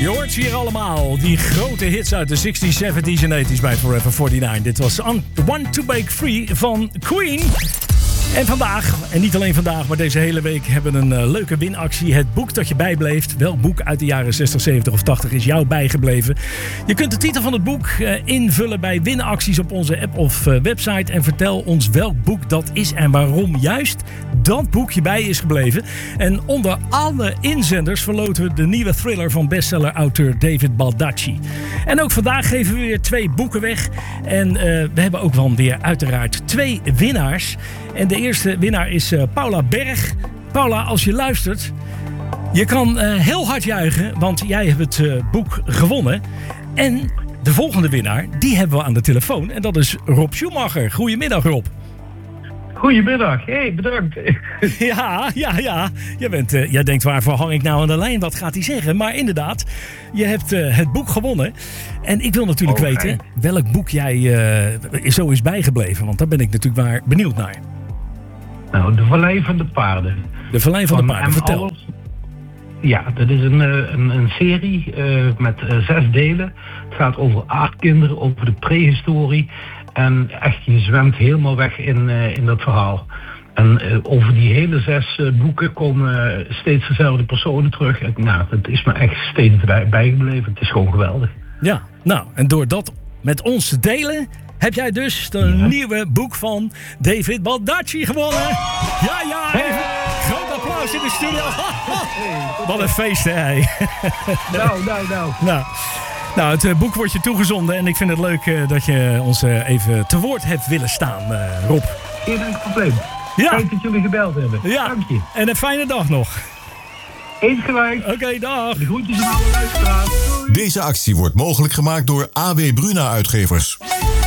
Je hoort hier allemaal die grote hits uit de 60s, 70s en 80s bij Forever 49. Dit was One to Break Free van Queen. En vandaag, en niet alleen vandaag, maar deze hele week hebben we een leuke winactie. Het boek dat je bijbleeft. Welk boek uit de jaren 60, 70 of 80 is jou bijgebleven? Je kunt de titel van het boek invullen bij winacties op onze app of website. En vertel ons welk boek dat is en waarom juist dat boekje bij is gebleven. En onder alle inzenders verloten we de nieuwe thriller van bestseller-auteur David Baldacci. En ook vandaag geven we weer 2 boeken weg. En we hebben ook wel weer uiteraard 2 winnaars. En de eerste winnaar is Paula Berg. Paula, als je luistert, je kan heel hard juichen, want jij hebt het boek gewonnen. En de volgende winnaar, die hebben we aan de telefoon. En dat is Rob Schumacher. Goedemiddag, Rob. Goedemiddag. Hey, bedankt. Ja. Jij denkt, waarvoor hang ik nou aan de lijn? Wat gaat hij zeggen? Maar inderdaad, je hebt het boek gewonnen. En ik wil natuurlijk weten welk boek jij zo is bijgebleven. Want daar ben ik natuurlijk maar benieuwd naar. Nou, De Vallei van de Paarden. De Vallei van de Paarden, vertel. Ja, dat is een serie met 6 delen. Het gaat over aardkinderen, over de prehistorie. En echt, je zwemt helemaal weg in dat verhaal. En over die hele 6 boeken komen steeds dezelfde personen terug. En, nou, dat is me echt steeds bijgebleven. Het is gewoon geweldig. Ja, nou, en door dat met ons te delen, heb jij dus het nieuwe boek van David Baldacci gewonnen. Ja, even groot applaus in de studio. Wat een feest, hè? Nou, het boek wordt je toegezonden en ik vind het leuk dat je ons even te woord hebt willen staan, Rob. Geen enkel probleem. Ja. Fijn dat jullie gebeld hebben. Ja. Dank je. En een fijne dag nog. Eens gelijk. Oké, dag. De groetjes aan alle luisteraars. Deze actie wordt mogelijk gemaakt door A.W. Bruna Uitgevers.